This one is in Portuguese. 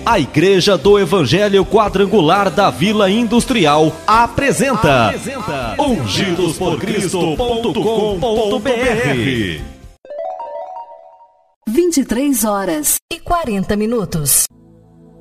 A Igreja do Evangelho Quadrangular da Vila Industrial apresenta ungidosporcristo.com.br 23 horas e 40 minutos.